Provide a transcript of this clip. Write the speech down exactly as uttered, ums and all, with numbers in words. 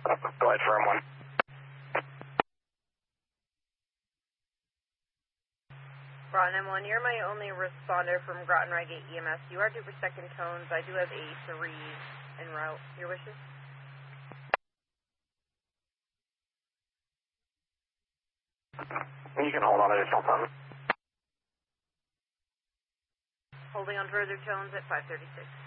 Go ahead, firm one. Groton M one, you're my only responder from Groton Reigate E M S. You are due for second tones. I do have A three en route. Your wishes? You can hold on additional tones. Holding on further tones at five thirty-six.